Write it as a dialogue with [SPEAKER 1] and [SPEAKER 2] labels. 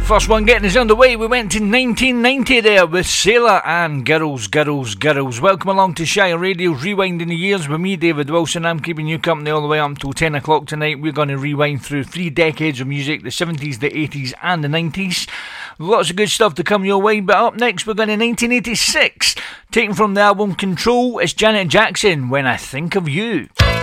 [SPEAKER 1] First one getting us underway, we went to 1990 there with Sailor and Girls, Girls, Girls. Welcome along to Shire Radio's Rewinding the Years with me, David Wilson. I'm keeping you company all the way up until 10 o'clock tonight. We're going to rewind through 3 decades of music, the 70s, the 80s and the 90s. Lots of good stuff to come your way, but up next we're going to 1986. Taken from the album Control, it's Janet Jackson, When I Think of You.